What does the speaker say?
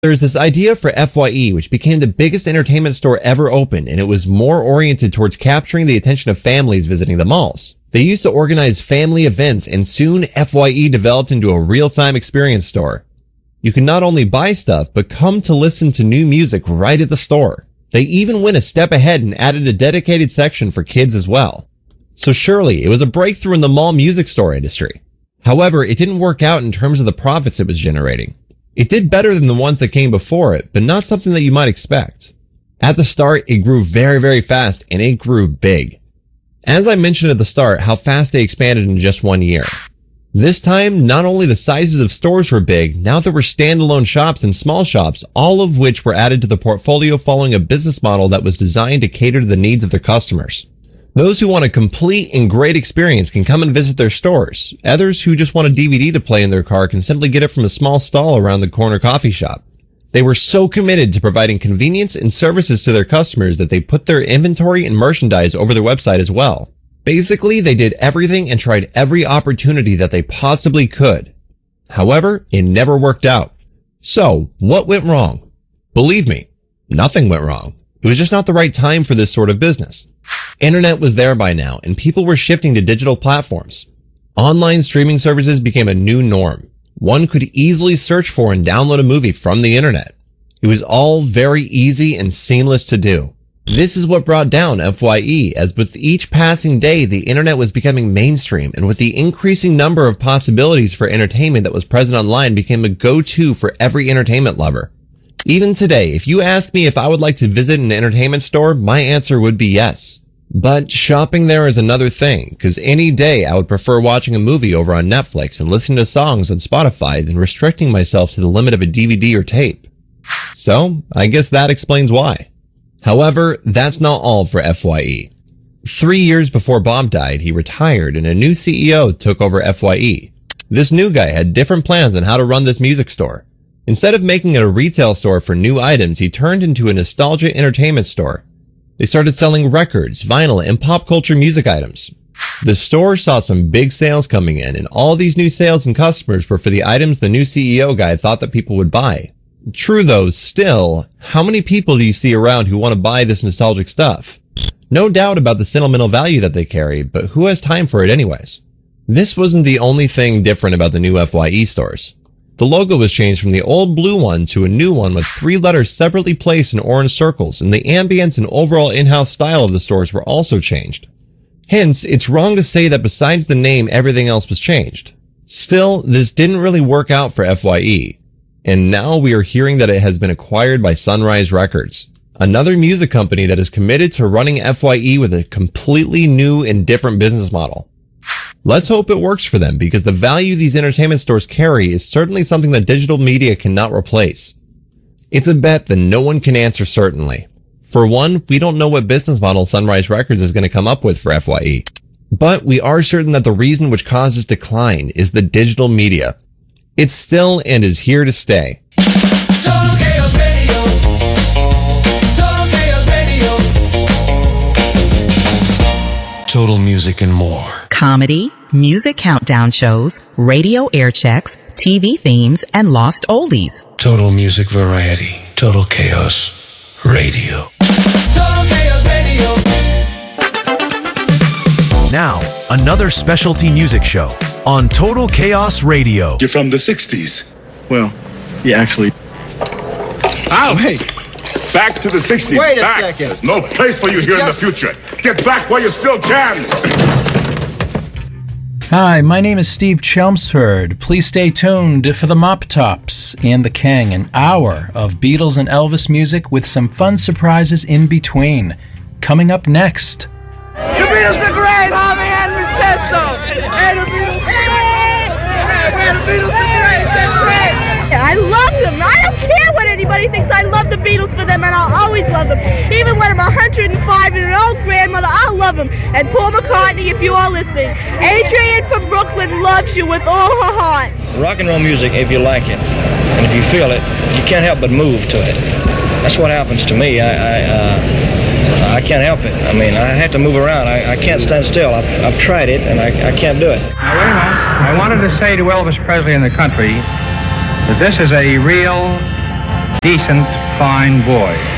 There's this idea for FYE, which became the biggest entertainment store ever opened, and it was more oriented towards capturing the attention of families visiting the malls. They used to organize family events, and soon FYE developed into a real-time experience store. You can not only buy stuff, but come to listen to new music right at the store. They even went a step ahead and added a dedicated section for kids as well. So surely, it was a breakthrough in the mall music store industry. However, it didn't work out in terms of the profits it was generating. It did better than the ones that came before it, but not something that you might expect. At the start, it grew very, very fast, and it grew big. As I mentioned at the start, how fast they expanded in just 1 year. This time, not only the sizes of stores were big, now there were standalone shops and small shops, all of which were added to the portfolio following a business model that was designed to cater to the needs of their customers. Those who want a complete and great experience can come and visit their stores. Others who just want a DVD to play in their car can simply get it from a small stall around the corner coffee shop. They were so committed to providing convenience and services to their customers that they put their inventory and merchandise over their website as well. Basically, they did everything and tried every opportunity that they possibly could. However, it never worked out. So, what went wrong? Believe me, nothing went wrong. It was just not the right time for this sort of business. Internet was there by now, and people were shifting to digital platforms. Online streaming services became a new norm. One could easily search for and download a movie from the internet. It was all very easy and seamless to do. This is what brought down FYE, as with each passing day, the internet was becoming mainstream, and with the increasing number of possibilities for entertainment that was present online became a go-to for every entertainment lover. Even today, if you ask me if I would like to visit an entertainment store, my answer would be yes. But shopping there is another thing, because any day I would prefer watching a movie over on Netflix and listening to songs on Spotify than restricting myself to the limit of a DVD or tape. So, I guess that explains why. However, that's not all for FYE. 3 years before Bob died, he retired and a new CEO took over FYE. This new guy had different plans on how to run this music store. Instead of making it a retail store for new items, he turned into a nostalgia entertainment store. They started selling records, vinyl, and pop culture music items. The store saw some big sales coming in, and all these new sales and customers were for the items the new CEO guy thought that people would buy. True though, still, how many people do you see around who want to buy this nostalgic stuff? No doubt about the sentimental value that they carry, but who has time for it anyways? This wasn't the only thing different about the new FYE stores. The logo was changed from the old blue one to a new one with 3 letters separately placed in orange circles, and the ambience and overall in-house style of the stores were also changed. Hence, it's wrong to say that besides the name, everything else was changed. Still, this didn't really work out for FYE, and now we are hearing that it has been acquired by Sunrise Records, another music company that is committed to running FYE with a completely new and different business model. Let's hope it works for them, because the value these entertainment stores carry is certainly something that digital media cannot replace. It's a bet that no one can answer certainly. For one, we don't know what business model Sunrise Records is going to come up with for FYE. But we are certain that the reason which causes decline is the digital media. It's still and is here to stay. Total Chaos Radio. Total Chaos Radio. Total Music and more. Comedy, music countdown shows, radio air checks, TV themes, and lost oldies. Total Music Variety. Total Chaos Radio. Total Chaos Radio. Now, another specialty music show on Total Chaos Radio. You're from the 60s. Well, yeah, actually. Ow! Hey! Back to the 60s. Wait a back. second. There's no place for you here in the future. Get back while you still can. Hi, my name is Steve Chelmsford. Please stay tuned for the Mop Tops and the King, an hour of Beatles and Elvis music with some fun surprises in between. Coming up next. The Beatles are great, Harvey Henry says so. Hey, the Beatles are great. The Beatles are great. They're great. I love them. I don't care what anybody thinks. I love the Beatles for them, and I'll always love them. Even when I'm 105 and an old grandmother, I'll love them. And Paul McCartney, if you are listening. Adrian from Brooklyn loves you with all her heart. Rock and roll music, if you like it, and if you feel it, you can't help but move to it. That's what happens to me. I can't help it. I mean, I have to move around. I can't stand still. I've tried it, and I can't do it. Now, wait a minute. I wanted to say to Elvis Presley and the country that this is a real decent, fine boy.